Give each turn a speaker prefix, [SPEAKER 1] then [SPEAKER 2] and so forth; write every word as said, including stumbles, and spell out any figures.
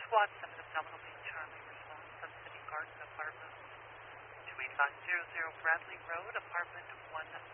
[SPEAKER 1] SWAT seven Abdominal Beach Charlie response from City Garden Apartment two eight five zero zero Bradley Road, apartment one